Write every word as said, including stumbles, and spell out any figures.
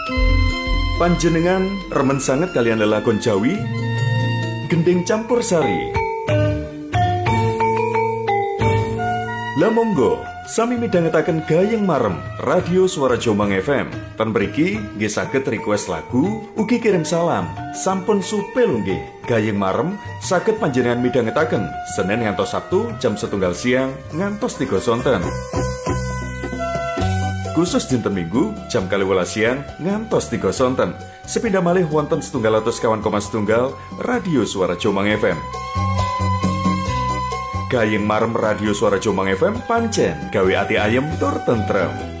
Panjenengan remen sanget kalian lelakon Jawi Gending Campur Sari. Lah monggo sami midhangetaken gayeng marem Radio Swara Jombang F M. Ten mriki nggih saged request lagu, ugi kirim salam. Sampun supel nggih. Gayeng marem saged panjenengan midhangetaken Senin ngantos Sabtu jam setunggal siang ngantos tiga sonten. Khusus dinten Minggu jam kaliwelas siang ngantos tiga sonten. Sepindah malih wonten setunggal atus kawan koma setunggal Radio Swara Jombang F M. Gayeng marem Radio Swara Jombang F M pancen gawe ati ayem tur tentrem.